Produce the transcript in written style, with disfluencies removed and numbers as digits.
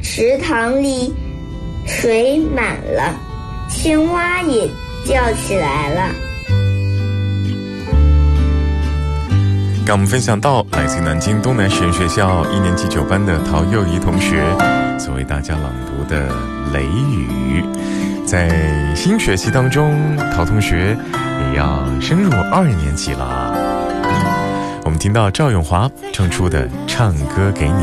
池塘里水满了，青蛙也叫起来了。 刚我们分享到来自南京东南实验学校1年级9班的陶幼仪同学所为大家朗读的《雷雨》。在新学期当中，陶同学也要升入2年级了。我们听到赵咏华唱出的《唱歌给你》。